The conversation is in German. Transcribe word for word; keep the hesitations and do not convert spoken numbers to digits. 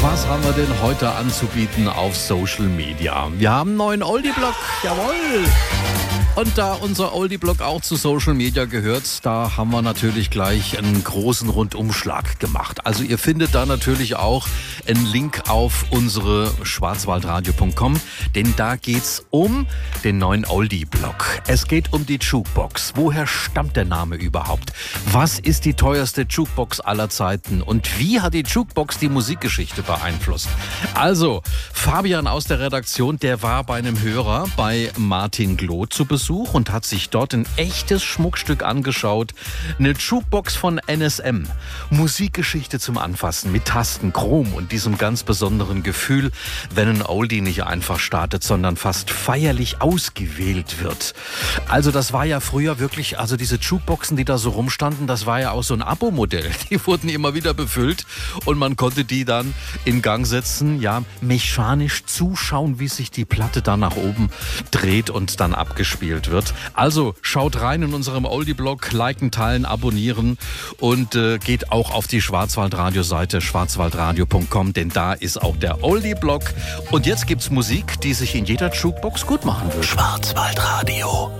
Was haben wir denn heute anzubieten auf Social Media? Wir haben einen neuen Oldie-Blog, jawohl! Und da unser Oldie-Blog auch zu Social Media gehört, da haben wir natürlich gleich einen großen Rundumschlag gemacht. Also ihr findet da natürlich auch einen Link auf unsere schwarzwaldradio punkt com, denn da geht's um den neuen Oldie-Blog. Es geht um die Jukebox. Woher stammt der Name überhaupt? Was ist die teuerste Jukebox aller Zeiten? Und wie hat die Jukebox die Musikgeschichte beeinflusst? Also, Fabian aus der Redaktion, der war bei einem Hörer, bei Martin Gloh zu Besuch und hat sich dort ein echtes Schmuckstück angeschaut. Eine Jukebox von N S M. Musikgeschichte zum Anfassen mit Tasten, Chrom und diesem ganz besonderen Gefühl, wenn ein Oldie nicht einfach startet, sondern fast feierlich ausgewählt wird. Also das war ja früher wirklich, also diese Jukeboxen, die da so rumstanden, das war ja auch so ein Abo-Modell. Die wurden immer wieder befüllt und man konnte die dann in Gang setzen, ja, mechanisch zuschauen, wie sich die Platte dann nach oben dreht und dann abgespielt wird. Also schaut rein in unserem Oldie-Blog, liken, teilen, abonnieren und äh, geht auch auf die Schwarzwaldradio-Seite schwarzwaldradio punkt com, denn da ist auch der Oldie-Blog. Und jetzt gibt's Musik, die sich in jeder Jukebox gut machen würde. Schwarzwaldradio.